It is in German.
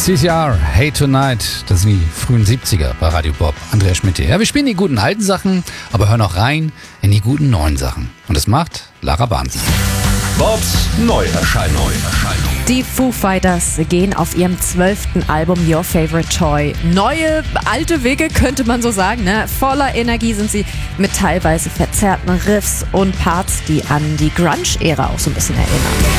CCR, Hey Tonight, das sind die frühen 70er bei Radio Bob. Andreas Schmidt hier. Ja, wir spielen die guten alten Sachen, aber hören auch rein in die guten neuen Sachen. Und das macht Lara Barnes. Bobs Neuerscheinung. Die Foo Fighters gehen auf ihrem 12. Album Your Favorite Toy neue, alte Wege, könnte man so sagen. Ne? Voller Energie sind sie mit teilweise verzerrten Riffs und Parts, die an die Grunge-Ära auch so ein bisschen erinnern.